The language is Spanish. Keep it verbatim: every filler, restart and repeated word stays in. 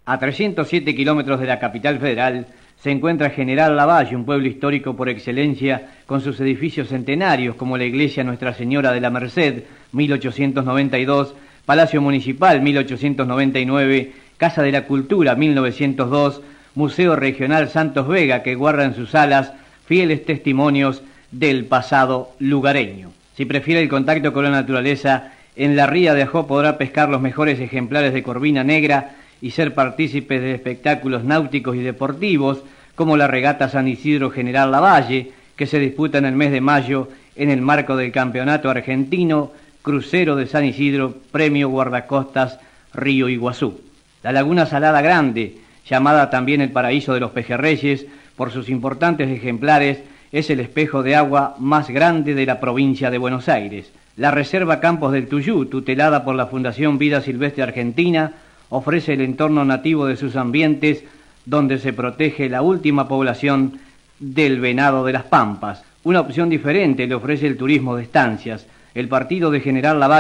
A trescientos siete kilómetros de la capital federal se encuentra General Lavalle, un pueblo histórico por excelencia, con sus edificios centenarios como la iglesia Nuestra Señora de la Merced, mil ochocientos noventa y dos, Palacio Municipal, mil ochocientos noventa y nueve, Casa de la Cultura, mil novecientos dos, Museo Regional Santos Vega, que guarda en sus salas fieles testimonios del pasado lugareño. Si prefiere el contacto con la naturaleza, en la ría de Ajó podrá pescar los mejores ejemplares de corvina negra y ser partícipes de espectáculos náuticos y deportivos, como la regata San Isidro General Lavalle, que se disputa en el mes de mayo en el marco del Campeonato Argentino Crucero de San Isidro, Premio Guardacostas Río Iguazú. La Laguna Salada Grande, llamada también el Paraíso de los Pejerreyes, por sus importantes ejemplares, es el espejo de agua más grande de la provincia de Buenos Aires. La Reserva Campos del Tuyú, tutelada por la Fundación Vida Silvestre Argentina, ofrece el entorno nativo de sus ambientes, donde se protege la última población del venado de las Pampas. Una opción diferente le ofrece el turismo de estancias. El partido de General Lavalle